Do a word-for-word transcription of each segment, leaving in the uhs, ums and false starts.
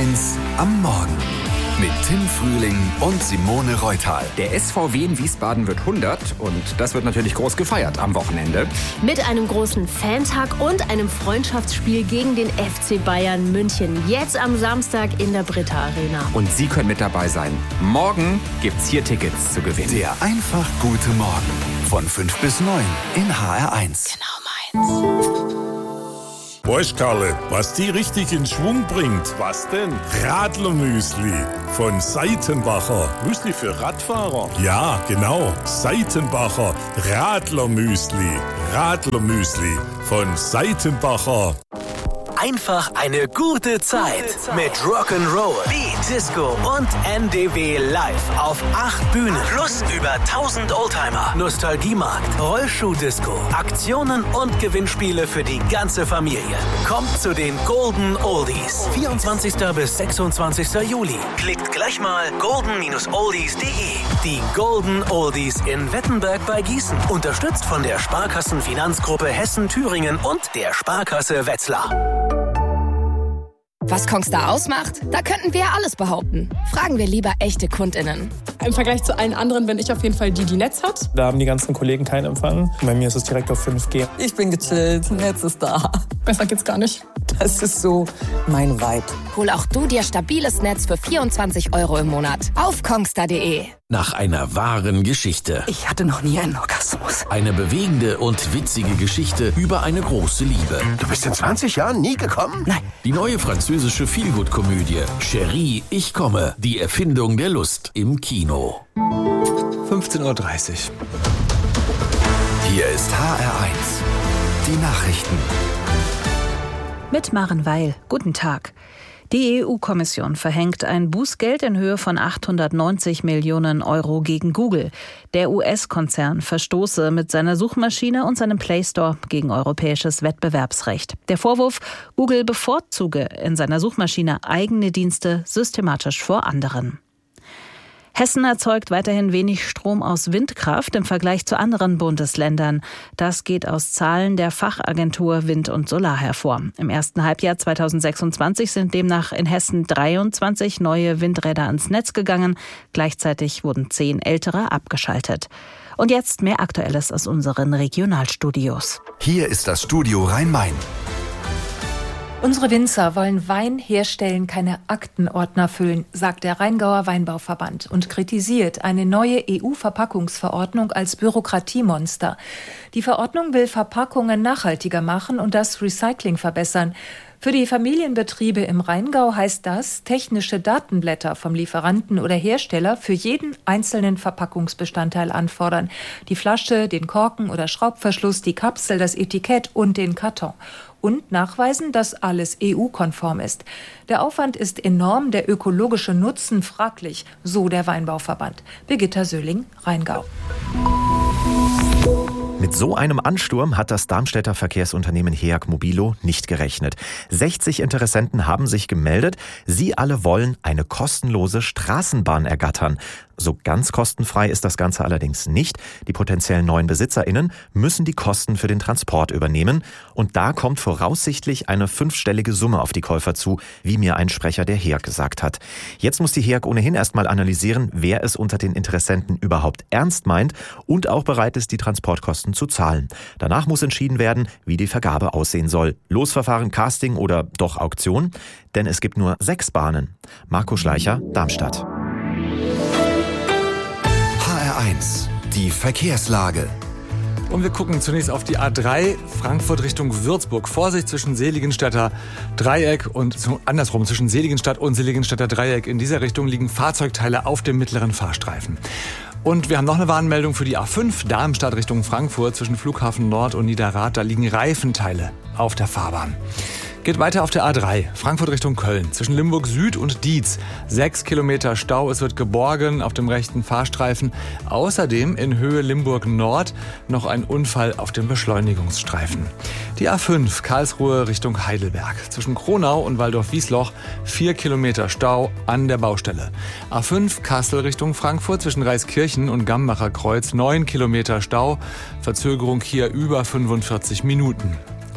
eins am Morgen mit Tim Frühling und Simone Reuthal. Der S V W in Wiesbaden wird hundert und das wird natürlich groß gefeiert am Wochenende. Mit einem großen Fantag und einem Freundschaftsspiel gegen den F C Bayern München. Jetzt am Samstag in der Britta Arena. Und Sie können mit dabei sein. Morgen gibt's hier Tickets zu gewinnen. Der einfach gute Morgen von fünf bis neun in H R eins. Genau meins. Weißt Karle, was die richtig in Schwung bringt? Was denn? Radlermüsli von Seitenbacher. Müsli für Radfahrer? Ja, genau. Seitenbacher Radlermüsli. Radlermüsli von Seitenbacher. Einfach eine gute Zeit mit Rock'n'Roll, Beat, Disco und N D W live auf acht Bühnen. Plus über tausend Oldtimer, Nostalgiemarkt, Rollschuh-Disco, Aktionen und Gewinnspiele für die ganze Familie. Kommt zu den Golden Oldies. vierundzwanzigsten bis sechsundzwanzigsten Juli. Klickt gleich mal golden oldies punkt de. Die Golden Oldies in Wettenberg bei Gießen. Unterstützt von der Sparkassenfinanzgruppe Hessen-Thüringen und der Sparkasse Wetzlar. Was Kongstar ausmacht? Da könnten wir alles behaupten. Fragen wir lieber echte KundInnen. Im Vergleich zu allen anderen bin ich auf jeden Fall die, die Netz hat. Da haben die ganzen Kollegen keinen Empfang. Bei mir ist es direkt auf fünf G. Ich bin gechillt, Netz ist da. Besser geht's gar nicht. Das ist so mein Vibe. Hol auch du dir stabiles Netz für vierundzwanzig Euro im Monat auf kongstar punkt de. Nach einer wahren Geschichte. Ich hatte noch nie einen Orgasmus. Eine bewegende und witzige Geschichte über eine große Liebe. Du bist in zwanzig Jahren nie gekommen? Nein. Die neue französische Feelgood-Komödie Chérie, ich komme. Die Erfindung der Lust im Kino. fünfzehn Uhr dreißig. Hier ist H R eins. Die Nachrichten. Mit Maren Weil. Guten Tag. Die E U-Kommission verhängt ein Bußgeld in Höhe von achthundertneunzig Millionen Euro gegen Google. Der U S-Konzern verstoße mit seiner Suchmaschine und seinem Play Store gegen europäisches Wettbewerbsrecht. Der Vorwurf, Google bevorzuge in seiner Suchmaschine eigene Dienste systematisch vor anderen. Hessen erzeugt weiterhin wenig Strom aus Windkraft im Vergleich zu anderen Bundesländern. Das geht aus Zahlen der Fachagentur Wind und Solar hervor. Im ersten Halbjahr zweitausendsechsundzwanzig sind demnach in Hessen dreiundzwanzig neue Windräder ans Netz gegangen. Gleichzeitig wurden zehn ältere abgeschaltet. Und jetzt mehr Aktuelles aus unseren Regionalstudios. Hier ist das Studio Rhein-Main. Unsere Winzer wollen Wein herstellen, keine Aktenordner füllen, sagt der Rheingauer Weinbauverband und kritisiert eine neue E U-Verpackungsverordnung als Bürokratiemonster. Die Verordnung will Verpackungen nachhaltiger machen und das Recycling verbessern. Für die Familienbetriebe im Rheingau heißt das, technische Datenblätter vom Lieferanten oder Hersteller für jeden einzelnen Verpackungsbestandteil anfordern. Die Flasche, den Korken oder Schraubverschluss, die Kapsel, das Etikett und den Karton. Und nachweisen, dass alles E U-konform ist. Der Aufwand ist enorm, der ökologische Nutzen fraglich, so der Weinbauverband. Birgitta Söhling, Rheingau. Mit so einem Ansturm hat das Darmstädter Verkehrsunternehmen Heag Mobilo nicht gerechnet. sechzig Interessenten haben sich gemeldet. Sie alle wollen eine kostenlose Straßenbahn ergattern. So ganz kostenfrei ist das Ganze allerdings nicht. Die potenziellen neuen BesitzerInnen müssen die Kosten für den Transport übernehmen. Und da kommt voraussichtlich eine fünfstellige Summe auf die Käufer zu, wie mir ein Sprecher der Heag gesagt hat. Jetzt muss die Heag ohnehin erstmal analysieren, wer es unter den Interessenten überhaupt ernst meint und auch bereit ist, die Transportkosten zu zahlen. Danach muss entschieden werden, wie die Vergabe aussehen soll. Losverfahren, Casting oder doch Auktion? Denn es gibt nur sechs Bahnen. Marco Schleicher, Darmstadt. H R eins. Die Verkehrslage. Und wir gucken zunächst auf die A drei, Frankfurt Richtung Würzburg. Vorsicht zwischen Seligenstädter Dreieck und andersrum, zwischen Seligenstadt und Seligenstädter Dreieck. In dieser Richtung liegen Fahrzeugteile auf dem mittleren Fahrstreifen. Und wir haben noch eine Warnmeldung für die A fünf, Darmstadt Richtung Frankfurt, zwischen Flughafen Nord und Niederrad. Da liegen Reifenteile auf der Fahrbahn. Geht weiter auf der A drei, Frankfurt Richtung Köln, zwischen Limburg Süd und Dietz. Sechs Kilometer Stau, es wird geborgen auf dem rechten Fahrstreifen. Außerdem in Höhe Limburg Nord noch ein Unfall auf dem Beschleunigungsstreifen. Die A fünf, Karlsruhe Richtung Heidelberg, zwischen Kronau und Waldorf-Wiesloch. Vier Kilometer Stau an der Baustelle. A fünf, Kassel Richtung Frankfurt, zwischen Reiskirchen und Gambacher Kreuz. Neun Kilometer Stau, Verzögerung hier über fünfundvierzig Minuten.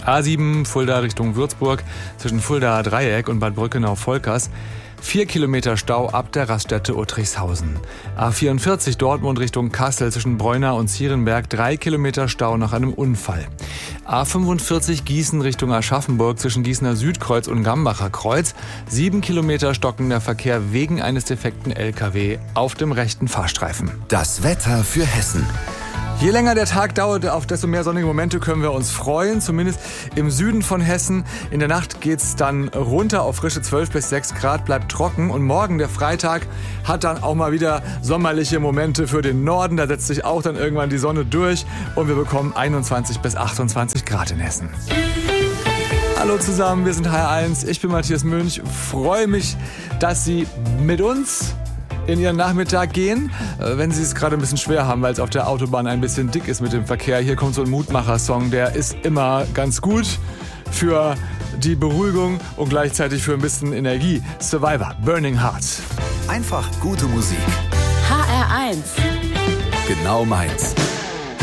A sieben Fulda Richtung Würzburg zwischen Fuldaer Dreieck und Bad Brückenau-Volkers. Vier Kilometer Stau ab der Raststätte Uttrichshausen. A vierundvierzig Dortmund Richtung Kassel zwischen Breuna und Zierenberg. Drei Kilometer Stau nach einem Unfall. A fünfundvierzig Gießen Richtung Aschaffenburg zwischen Gießener Südkreuz und Gambacher Kreuz. Sieben Kilometer stockender Verkehr wegen eines defekten L K W auf dem rechten Fahrstreifen. Das Wetter für Hessen. Je länger der Tag dauert, auf desto mehr sonnige Momente können wir uns freuen, zumindest im Süden von Hessen. In der Nacht geht's dann runter auf frische zwölf bis sechs Grad, bleibt trocken. Und morgen, der Freitag, hat dann auch mal wieder sommerliche Momente für den Norden. Da setzt sich auch dann irgendwann die Sonne durch und wir bekommen einundzwanzig bis achtundzwanzig Grad in Hessen. Hallo zusammen, wir sind H R eins, ich bin Matthias Münch. Freue mich, dass Sie mit uns in Ihren Nachmittag gehen, wenn Sie es gerade ein bisschen schwer haben, weil es auf der Autobahn ein bisschen dick ist mit dem Verkehr. Hier kommt so ein Mutmacher-Song, der ist immer ganz gut für die Beruhigung und gleichzeitig für ein bisschen Energie. Survivor, Burning Hearts. Einfach gute Musik. H R eins. Genau meins.